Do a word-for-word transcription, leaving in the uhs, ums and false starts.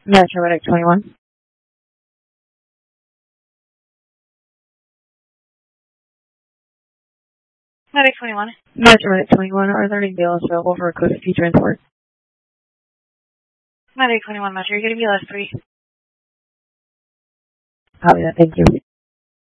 Metro Medic twenty-one. Medic twenty-one. Metro Medic twenty-one, are there any deals available for a Code fifty transport? Medic twenty-one, Metro, you're going to be last three. Copy that, thank you.